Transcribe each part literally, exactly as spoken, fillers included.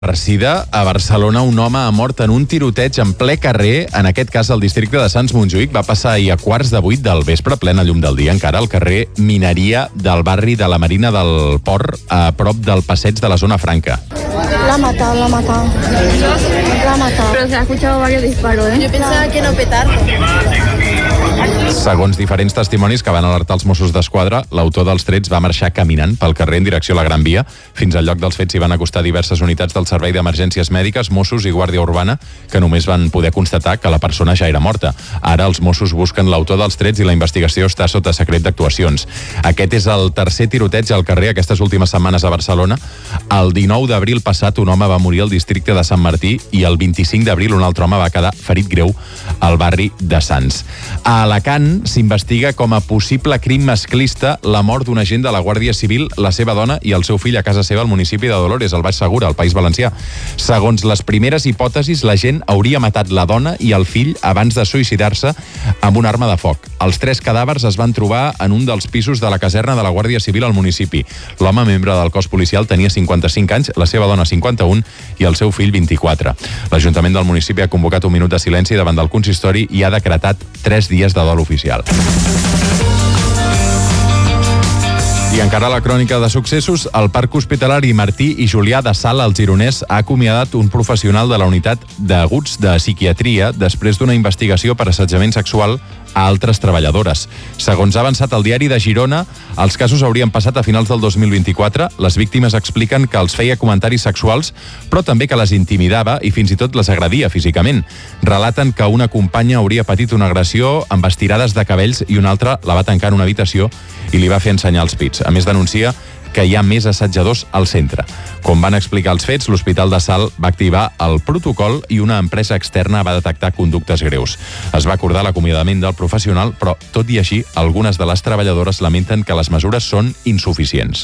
Resida a Barcelona, un home ha mort en un tiroteig en ple carrer, en aquest cas al districte de Sants Montjuïc. Va passar ahir a quarts de vuit del vespre, plena llum del dia, encara al carrer Mineria del barri de la Marina del Port, a prop del passeig de la Zona Franca. La ha matado, la ha matado. La ha matado. Pero se ha escuchado varios disparos, ¿eh? Yo pensaba que no petardo. Segons diferents testimonis que van alertar els Mossos d'Esquadra, l'autor dels trets va marxar caminant pel carrer en direcció a la Gran Via. Fins al lloc dels fets s'hi van acostar diverses unitats del Servei d'Emergències Mèdiques, Mossos i Guàrdia Urbana, que només van poder constatar que la persona ja era morta. Ara els Mossos busquen l'autor dels trets i la investigació està sota secret d'actuacions. Aquest és el tercer tiroteig al carrer aquestes últimes setmanes a Barcelona. El dinou d'abril passat un home va morir al districte de Sant Martí i el vint-i-cinc d'abril un altre home va quedar ferit greu al barri de Sants. A Alacant s'investiga com a possible crim masclista la mort d'un agent de la Guàrdia Civil, la seva dona i el seu fill a casa seva al municipi de Dolores, al Baix Segura, al País Valencià. Segons les primeres hipòtesis, l'agent hauria matat la dona i el fill abans de suïcidar-se amb una arma de foc. Els tres cadàvers es van trobar en un dels pisos de la caserna de la Guàrdia Civil al municipi. L'home, membre del cos policial, tenia cinquanta-cinc anys, la seva dona cinquanta-un i el seu fill vint-i-quatre. L'Ajuntament del municipi ha convocat un minut de silenci davant del consistori i ha decretat tres dies de dol oficial. I encara la crònica de successos, el Parc Hospitalari Martí i Julià de Sala, al Gironès, ha acomiadat un professional de la unitat d'aguts de psiquiatria després d'una investigació per assetjament sexual a altres treballadores. Segons ha avançat el diari de Girona, els casos haurien passat a finals del dos mil vint-i-quatre. Les víctimes expliquen que els feia comentaris sexuals, però també que les intimidava i fins i tot les agredia físicament. Relaten que una companya hauria patit una agressió amb estirades de cabells i una altra la va tancar en una habitació i li va fer ensenyar els pits. A més, denuncia que hi ha més assetjadors al centre. Com van explicar els fets, l'Hospital de Salt va activar el protocol i una empresa externa va detectar conductes greus. Es va acordar l'acomiadament del professional, però, tot i així, algunes de les treballadores lamenten que les mesures són insuficients.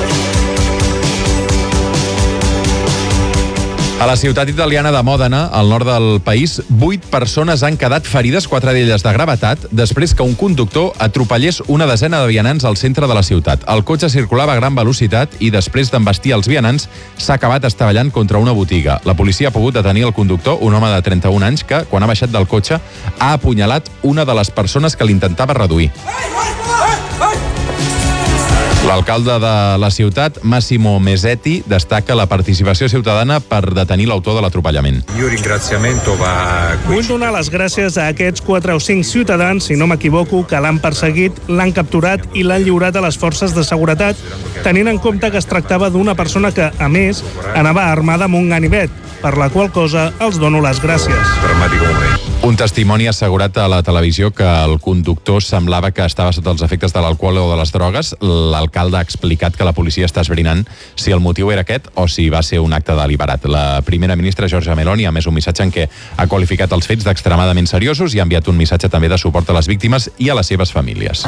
A la ciutat italiana de Mòdena, al nord del país, vuit persones han quedat ferides, quatre d'elles de gravetat, després que un conductor atropellés una desena de vianants al centre de la ciutat. El cotxe circulava a gran velocitat i després d'embestir els vianants s'ha acabat estavellant contra una botiga. La policia ha pogut detenir el conductor, un home de trenta-un anys, que, quan ha baixat del cotxe, ha apunyalat una de les persones que l'intentava reduir. L'alcalde de la ciutat, Massimo Mesetti, destaca la participació ciutadana per detenir l'autor de l'atropellament. Vull donar les gràcies a aquests quatre o cinc ciutadans, si no m'equivoco, que l'han perseguit, l'han capturat i l'han lliurat a les forces de seguretat, tenint en compte que es tractava d'una persona que, a més, anava armada amb un ganivet, per la qual cosa els dono les gràcies. Un testimoni ha assegurat a la televisió que el conductor semblava que estava sota els efectes de l'alcohol o de les drogues. L'alcalde ha explicat que la policia està esbrinant si el motiu era aquest o si va ser un acte deliberat. La primera ministra, Giorgia Meloni, ha emès un missatge en què ha qualificat els fets d'extremadament seriosos i ha enviat un missatge també de suport a les víctimes i a les seves famílies.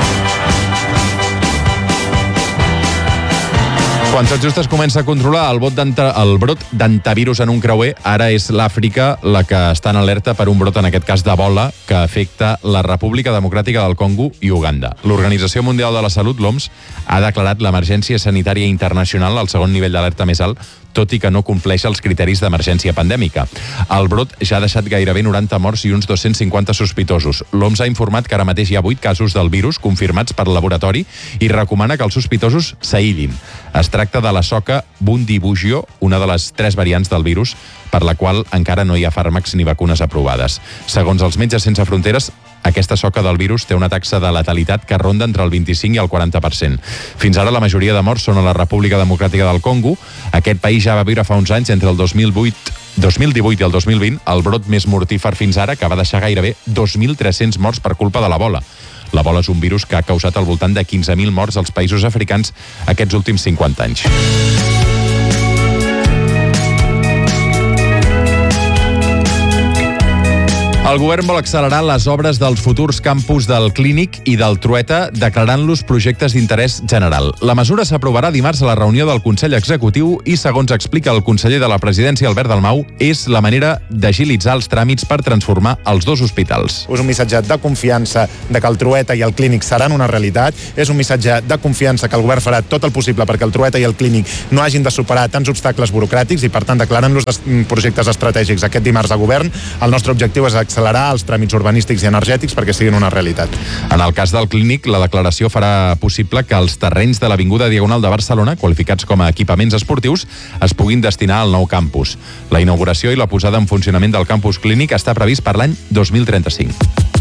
Quan tot just es comença a controlar el, el brot d'antivirus en un creuer, ara és l'Àfrica la que està en alerta per un brot, en aquest cas d'Ebola, que afecta la República Democràtica del Congo i Uganda. L'Organització Mundial de la Salut, l'O M S, ha declarat l'emergència sanitària internacional al segon nivell d'alerta més alt, tot i que no compleix els criteris d'emergència pandèmica. El brot ja ha deixat gairebé noranta morts i uns dos-cents cinquanta sospitosos. L'O M S ha informat que ara mateix hi ha vuit casos del virus confirmats per laboratori i recomana que els sospitosos s'aïllin. Es tracta de la soca Bundibugyo, una de les tres variants del virus, per la qual encara no hi ha fàrmacs ni vacunes aprovades. Segons els Metges Sense Fronteres, aquesta soca del virus té una taxa de letalitat que ronda entre el vint-i-cinc i el quaranta per cent. Fins ara la majoria de morts són a la República Democràtica del Congo. Aquest país ja va viure fa uns anys, entre el dos mil vuit, dos mil divuit i el dos mil vint, el brot més mortífer fins ara, que va deixar gairebé dos mil tres-cents morts per culpa de l'Ebola. L'Ebola és un virus que ha causat al voltant de quinze mil morts als països africans aquests últims cinquanta anys. El govern vol accelerar les obres dels futurs campus del Clínic i del Trueta, declarant-los projectes d'interès general. La mesura s'aprovarà dimarts a la reunió del Consell Executiu i, segons explica el conseller de la Presidència, Albert Dalmau, és la manera d'agilitzar els tràmits per transformar els dos hospitals. És un missatge de confiança de que el Trueta i el Clínic seran una realitat. És un missatge de confiança que el govern farà tot el possible perquè el Trueta i el Clínic no hagin de superar tants obstacles burocràtics i, per tant, declarant-los projectes estratègics aquest dimarts a govern. El nostre objectiu és accelerar els tràmits urbanístics i energètics perquè siguin una realitat. En el cas del Clínic, la declaració farà possible que els terrenys de l'Avinguda Diagonal de Barcelona, qualificats com a equipaments esportius, es puguin destinar al nou campus. La inauguració i la posada en funcionament del campus Clínic està previst per l'any dos mil trenta-cinc.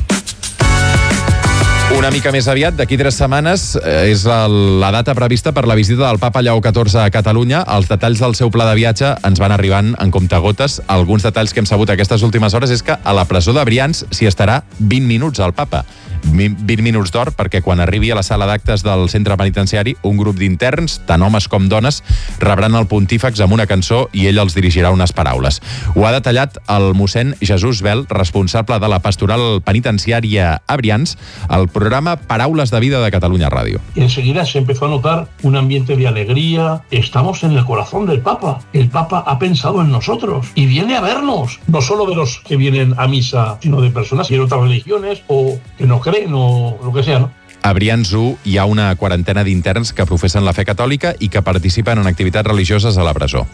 Una mica més aviat, d'aquí tres setmanes, és la data prevista per la visita del papa Lleó catorze a Catalunya. Els detalls del seu pla de viatge ens van arribant en comptagotes. Alguns detalls que hem sabut aquestes últimes hores és que a la presó de Brians s'hi estarà vint minuts al papa. vint minuts d'or perquè quan arribi a la sala d'actes del centre penitenciari, un grup d'interns, tant homes com dones, rebran el pontífex amb una cançó i ell els dirigirà unes paraules. Ho ha detallat el mossèn Jesús Bel, responsable de la pastoral penitenciària a Brians, al programa Paraules de Vida de Catalunya Ràdio. Y enseguida se empezó a notar un ambiente de alegría. Estamos en el corazón del Papa. El Papa ha pensado en nosotros y viene a vernos, no solo de los que vienen a misa, sino de personas que de otras religiones o que no creen o lo que sea, ¿no? A Brians u hi ha una quarantena d'interns que professen la fe catòlica i que participen en activitats religioses a la presó.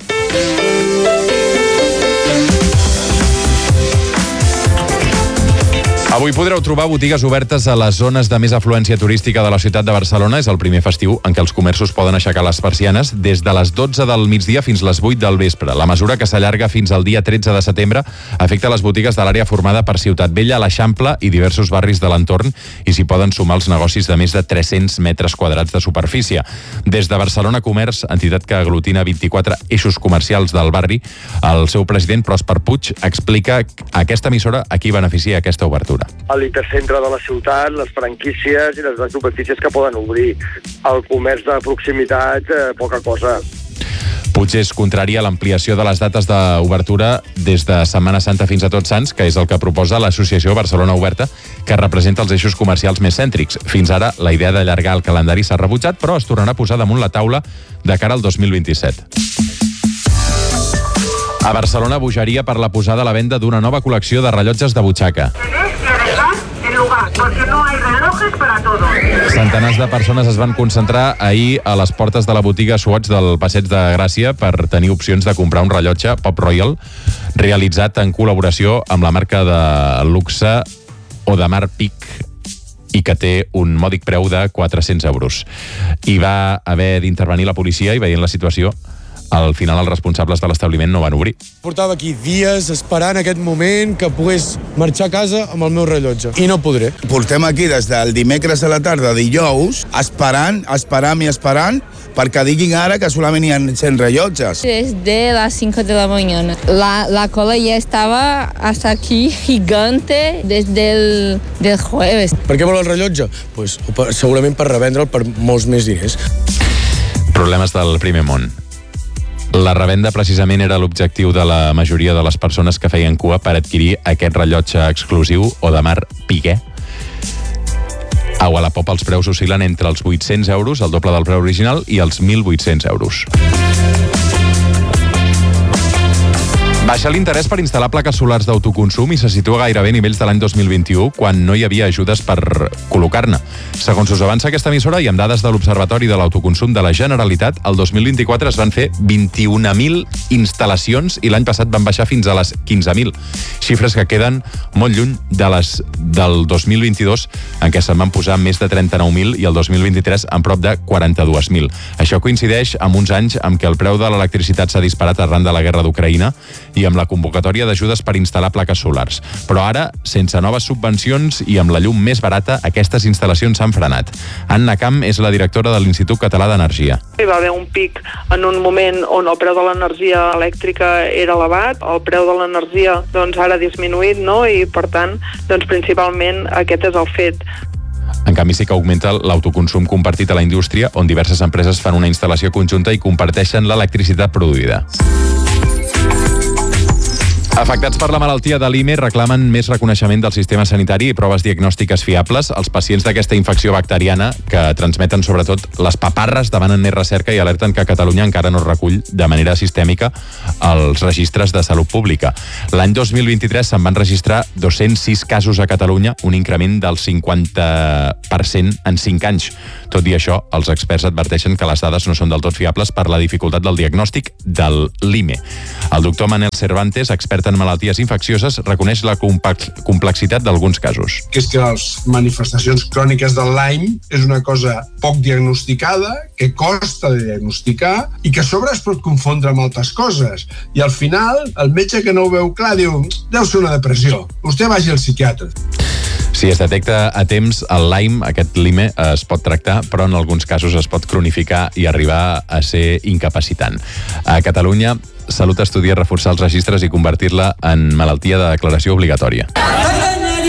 Avui podreu trobar botigues obertes a les zones de més afluència turística de la ciutat de Barcelona. És el primer festiu en què els comerços poden aixecar les persianes des de les dotze del migdia fins les vuit del vespre. La mesura, que s'allarga fins al dia tretze de setembre, afecta les botigues de l'àrea formada per Ciutat Vella, l'Eixample i diversos barris de l'entorn, i s'hi poden sumar els negocis de més de tres-cents metres quadrats de superfície. Des de Barcelona Comerç, entitat que aglutina vint-i-quatre eixos comercials del barri, el seu president, Pròsper Puig, explica a aquesta emissora a qui beneficia aquesta obertura. L'hipercentre de la ciutat, les franquícies i les superfícies que poden obrir. El comerç de proximitat, eh, poca cosa. Puig és contrari a l'ampliació de les dates d'obertura des de Setmana Santa fins a Tots Sants, que és el que proposa l'Associació Barcelona Oberta, que representa els eixos comercials més cèntrics. Fins ara, la idea d'allargar el calendari s'ha rebutjat, però es tornarà a posar damunt la taula de cara al dos mil vint-i-set. A Barcelona, bogeria per la posada a la venda d'una nova col·lecció de rellotges de butxaca. Centenars de persones es van concentrar ahir a les portes de la botiga Swatch del Passeig de Gràcia per tenir opcions de comprar un rellotge Pop Royal realitzat en col·laboració amb la marca de luxe Audemars Piguet i que té un mòdic preu de quatre-cents euros. Hi va haver d'intervenir la policia i, veient la situació, al final els responsables de l'establiment no van obrir. Portava aquí dies esperant aquest moment que pogués marxar a casa amb el meu rellotge. I no podré. Portem aquí des del dimecres a la tarda, dijous, esperant, esperant i esperant perquè diguin ara que solament hi ha cent rellotges. Desde las cinco de la mañana. La, la cola ya estaba hasta aquí gigante desde el del jueves. Per què vol el rellotge? Pues, segurament per revendre'l per molts més diners. Problemes del primer món. La revenda precisament era l'objectiu de la majoria de les persones que feien cua per adquirir aquest rellotge exclusiu Audemars Piguet. A Wallapop els preus oscil·len entre els vuit-cents euros, el doble del preu original, i els mil vuit-cents euros. Baixa l'interès per instal·lar plaques solars d'autoconsum i se situa gairebé a nivells de l'any dos mil vint-i-u, quan no hi havia ajudes per col·locar-ne. Segons us avança aquesta emissora i amb dades de l'Observatori de l'Autoconsum de la Generalitat, el dos mil vint-i-quatre es van fer vint-i-un mil instal·lacions i l'any passat van baixar fins a les quinze mil. Xifres que queden molt lluny de les del dos mil vint-i-dos, en què se'n van posar més de trenta-nou mil, i el dos mil vint-i-tres en prop de quaranta-dos mil. Això coincideix amb uns anys en què el preu de l'electricitat s'ha disparat arran de la guerra d'Ucraïna i amb la convocatòria d'ajudes per instal·lar plaques solars. Però ara, sense noves subvencions i amb la llum més barata, aquestes instal·lacions s'han frenat. Anna Camp és la directora de l'Institut Català d'Energia. Hi va haver un pic en un moment on el preu de l'energia elèctrica era elevat, el preu de l'energia doncs, ara ha disminuït, no? I per tant, doncs, principalment aquest és el fet. En canvi, sí que augmenta l'autoconsum compartit a la indústria, on diverses empreses fan una instal·lació conjunta i comparteixen l'electricitat produïda. Afectats per la malaltia de l'I M E reclamen més reconeixement del sistema sanitari i proves diagnòstiques fiables. Els pacients d'aquesta infecció bacteriana, que transmeten sobretot les paparres, demanen més recerca i alerten que Catalunya encara no recull de manera sistèmica els registres de salut pública. L'any dos mil vint-i-tres se'n van registrar dos-cents sis casos a Catalunya, un increment del cinquanta per cent en cinc anys. Tot i això, els experts adverteixen que les dades no són del tot fiables per la dificultat del diagnòstic del l'I M E. El doctor Manel Cervantes, expert en malalties infeccioses, reconeix la complexitat d'alguns casos. Que és que les manifestacions cròniques del Lyme és una cosa poc diagnosticada, que costa de diagnosticar i que a sobre es pot confondre amb altres coses. I al final, el metge que no ho veu clar diu, deu ser una depressió, vostè vagi al psiquiatre. Si es detecta a temps, el Lyme, aquest l'I M E, es pot tractar, però en alguns casos es pot cronificar i arribar a ser incapacitant. A Catalunya, Salut estudia reforçar els registres i convertir-la en malaltia de declaració obligatòria.